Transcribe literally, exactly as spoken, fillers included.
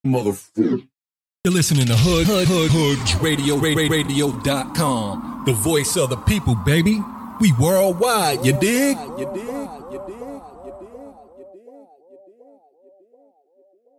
Motherfucker. You're listening to Hood Hood Hood Hood Radio Radio dot com. The voice of the people, baby. We worldwide, you dig? You dig? You dig? You dig? You dig?